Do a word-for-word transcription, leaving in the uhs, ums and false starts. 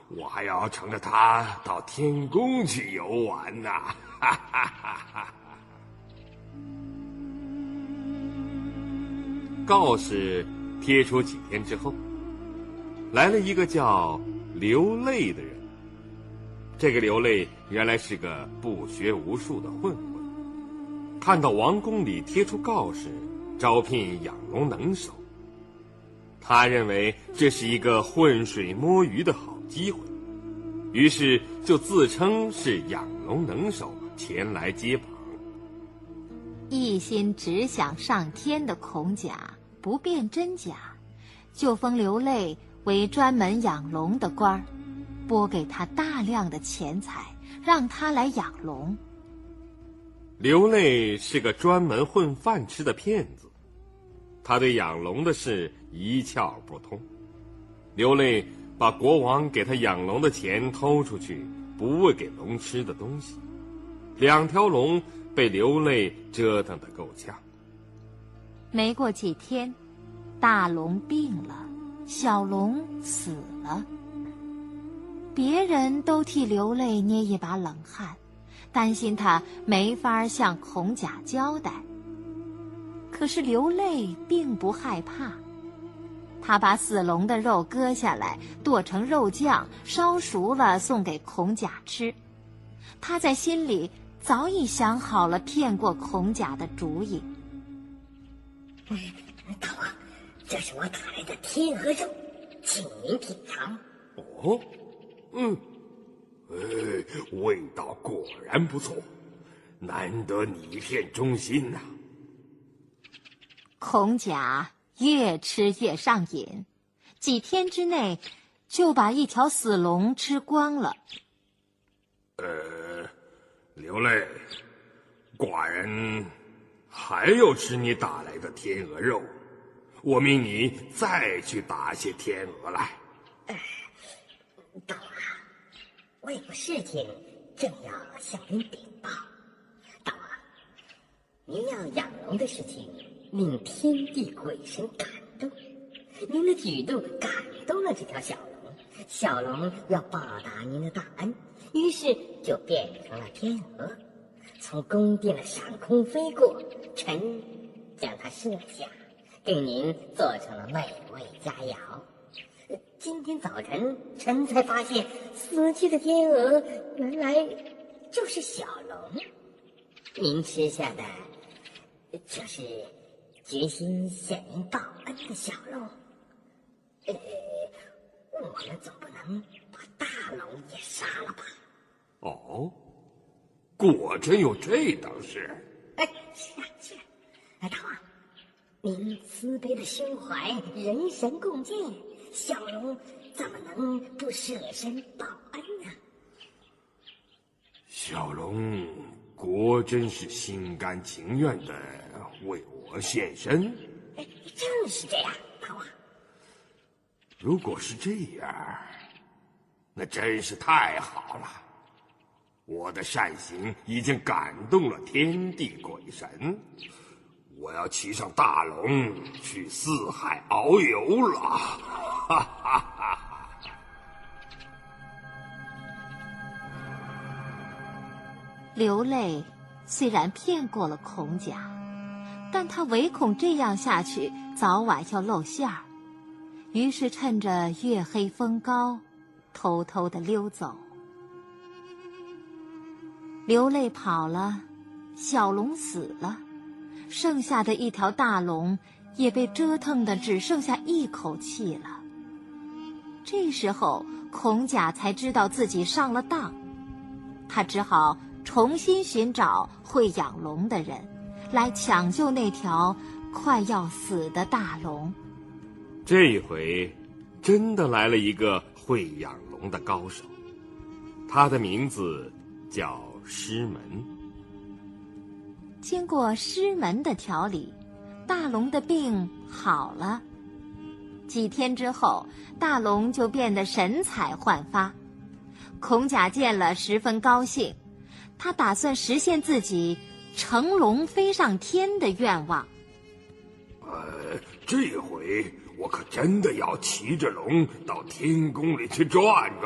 我还要乘着它到天宫去游玩呢。哈哈哈哈。 告示贴出几天之后，来了一个叫刘泪的人。这个刘泪原来是个不学无术的混混，看到王宫里贴出告示招聘养龙能手，他认为这是一个浑水摸鱼的好机会，于是就自称是养龙能手前来接榜。 一心只想上天的孔甲不辨真假，就封刘泪为专门养龙的官儿，拨给他大量的钱财，让他来养龙。 刘泪是个专门混饭吃的骗子，他对养龙的事一窍不通。刘泪把国王给他养龙的钱偷出去，不喂给龙吃的东西，两条龙被刘泪折腾得够呛。 没过几天，大龙病了，小龙死了。别人都替刘泪捏一把冷汗，担心他没法向孔甲交代。可是刘泪并不害怕，他把死龙的肉割下来，剁成肉酱，烧熟了送给孔甲吃。他在心里早已想好了骗过孔甲的主意。 大王，这是我打来的天鹅肉，请您品尝。 哦，嗯，哎，味道果然不错，难得你一片忠心呐、啊。 孔甲越吃越上瘾，几天之内就把一条死龙吃光了。 呃，刘泪，寡人还要吃你打来的天鹅肉，我命你再去打些天鹅来。 呃，大王，我有事情正要向您禀报。大王，您要养龙的事情令天地鬼神感动，您的举动感动了这条小龙，小龙要报答您的大恩，于是就变成了天鹅，从宫殿的上空飞过，臣将它射下，给您做成了美味佳肴。今天早晨，臣才发现死去的天鹅原来就是小龙，您吃下的就是决心向您报恩的小龙。呃，我们总不能把大龙也杀了吧？ 哦，果真有这等事？ 哎，是啊是啊。哎，大王，您慈悲的胸怀，人神共建，小龙怎么能不舍身报恩呢？ 小龙果真是心甘情愿的为我献身。 哎，正是这样，大王。 如果是这样，那真是太好了。我的善行已经感动了天地鬼神，我要骑上大龙去四海遨游了。哈哈哈！ 刘泪虽然骗过了孔甲，但他唯恐这样下去早晚要露馅儿，于是趁着月黑风高，偷偷地溜走。刘泪跑了，小龙死了，剩下的一条大龙也被折腾得只剩下一口气了。这时候孔甲才知道自己上了当，他只好重新寻找会养龙的人，来抢救那条快要死的大龙。 这一回真的来了一个会养龙的高手，他的名字叫师门。 经过师门的调理，大龙的病好了。几天之后，大龙就变得神采焕发。孔甲见了十分高兴，他打算实现自己乘龙飞上天的愿望。 呃，这回我可真的要骑着龙到天宫里去转转。